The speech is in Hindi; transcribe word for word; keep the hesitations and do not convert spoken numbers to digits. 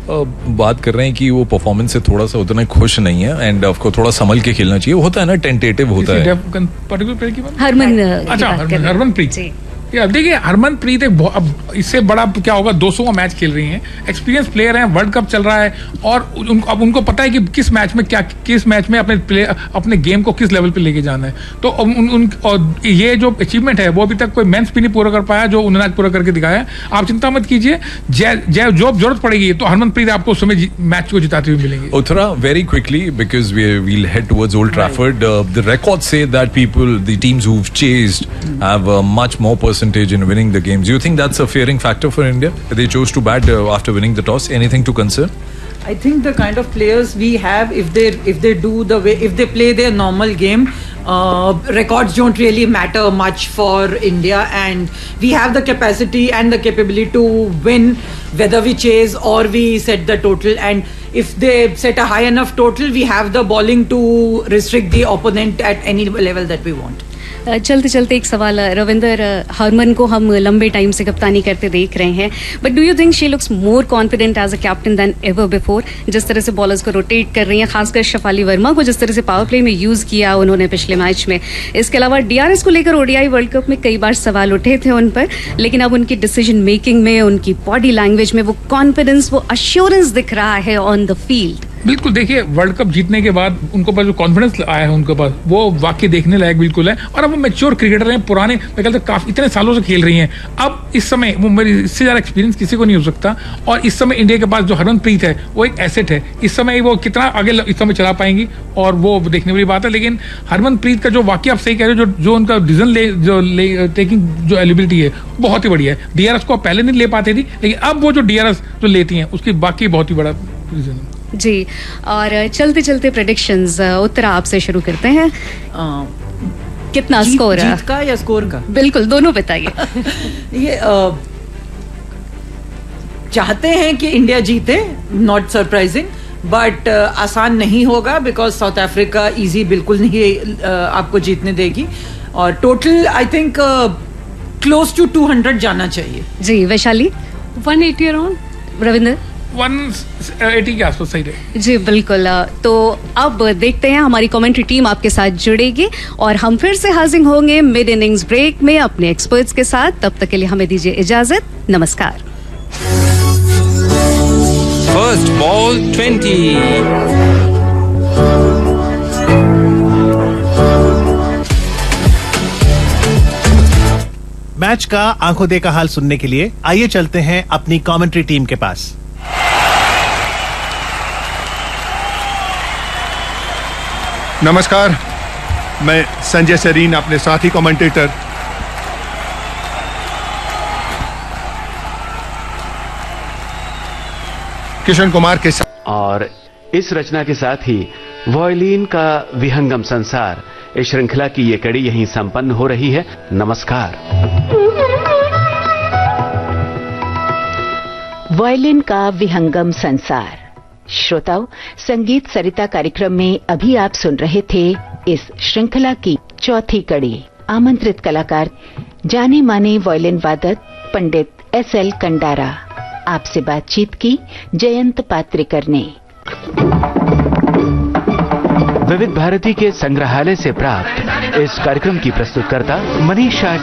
बात कर रहे हैं कि वो परफॉर्मेंस से थोड़ा सा उतना खुश नहीं है एंड आपको थोड़ा संभल के खेलना चाहिए, वो होता है ना, टेंटेटिव होता है। हरमन, अच्छा हरमनप्रीत, या देखिए हरमनप्रीत एक अब इससे बड़ा क्या होगा, दो सौ का मैच खेल रही हैं, एक्सपीरियंस प्लेयर हैं, वर्ल्ड कप चल रहा है और उन, अब उनको पता है कि किस मैच में क्या, किस मैच में अपने प्ले अपने गेम को किस लेवल पे लेके जाना है। तो उन, उन और ये जो अचीवमेंट है वो अभी तक कोई मेंस भी नहीं पूरा कर पाया जो उन्होंने आज पूरा करके दिखाया है। आप चिंता मत कीजिए, जय जय जो जरूरत पड़ेगी तो हरमनप्रीत आपको उस समय मैच को जिताते हुए मिलेंगे। Uttara, very quickly because we we'll head towards Old Trafford. Uh, the records say that people, the teams who've chased, have a much more percentage in winning the games. Do you think that's a fearing factor for India? They chose to bat uh, after winning the toss. Anything to concern? I think the kind of players we have, if they if they do the way, if they play their normal game, uh, records don't really matter much for India, and we have the capacity and the capability to win whether we chase or we set the total. And if they set a high enough total, we have the bowling to restrict the opponent at any level that we want. चलते चलते एक सवाल रविंदर, हरमन को हम लंबे टाइम से कप्तानी करते देख रहे हैं, but do you think she looks more confident as a captain then ever before? जिस तरह से बॉलर्स को रोटेट कर रही हैं, खासकर शफाली वर्मा को जिस तरह से पावर प्ले में यूज किया उन्होंने पिछले मैच में। इसके अलावा डीआरएस को लेकर ओडीआई वर्ल्ड कप में कई बार सवाल उठे थे उन पर, लेकिन अब उनकी डिसीजन मेकिंग में, उनकी बॉडी लैंग्वेज में वो कॉन्फिडेंस, वो अश्योरेंस दिख रहा है ऑन द फील्ड। बिल्कुल, देखिए वर्ल्ड कप जीतने के बाद उनको पास जो कॉन्फिडेंस आया है उनके पास, वो वाकई देखने लायक बिल्कुल है। और अब वो मैच्योर क्रिकेटर हैं, पुराने, मैं कहता हूं काफी इतने सालों से खेल रही हैं। अब इस समय वो मेरी इससे ज्यादा एक्सपीरियंस किसी को नहीं हो सकता। और इस समय इंडिया के पास जो हरमनप्रीत है वो एक एसेट है। इस समय वो कितना आगे इस समय चला पाएंगी और वो देखने वाली बात है। लेकिन हरमनप्रीत का जो वाकई आप सही कह रहे हो, जो जो उनका डिसीजन ले जो ले टेकिंग जो एलिबिलिटी है बहुत ही बढ़िया है। डीआरएस को पहले नहीं ले पाती थी, लेकिन अब वो जो डीआरएस जो लेती हैं उसकी बाकी बहुत ही बड़ा रीजन है जी। और चलते चलते प्रेडिक्शंस, उत्तरा आपसे शुरू करते हैं। आ, कितना जीत, स्कोर है? जीत का या स्कोर का? बिल्कुल, दोनों बताइए। ये आ, चाहते हैं कि इंडिया जीते, नॉट सरप्राइजिंग, बट आसान नहीं होगा बिकॉज साउथ अफ्रीका इजी बिल्कुल नहीं uh, आपको जीतने देगी। और total I think close to two hundred जाना चाहिए। जी। Vaishali? One eighty around. Ravinder? One eighty के आसपास सही रहे। जी बिल्कुल। तो अब देखते हैं, हमारी कमेंट्री टीम आपके साथ जुड़ेगी और हम फिर से हाजिर होंगे मिड इनिंग्स ब्रेक में अपने एक्सपर्ट्स के साथ। तब तक के लिए हमें दीजिए इजाजत। नमस्कार। First ball twenty. मैच का आंखों देखा हाल सुनने के लिए आइए चलते हैं अपनी कमेंट्री टीम के पास। नमस्कार, मैं संजय सरीन, अपने साथी कमेंटेटर। किशन कुमार के साथ, और इस रचना के साथ ही वॉयलिन का विहंगम संसार, इस श्रृंखला की ये कड़ी यहीं संपन्न हो रही है। नमस्कार। वॉयलिन का विहंगम संसार। श्रोताओ, संगीत सरिता कार्यक्रम में अभी आप सुन रहे थे इस श्रृंखला की चौथी कड़ी। आमंत्रित कलाकार जाने माने वॉयलिन वादक पंडित एस एल कंडारा। आपसे बातचीत की जयंत पात्रिकर ने। विविध भारती के संग्रहालय से प्राप्त इस कार्यक्रम की प्रस्तुतकर्ता मनीषा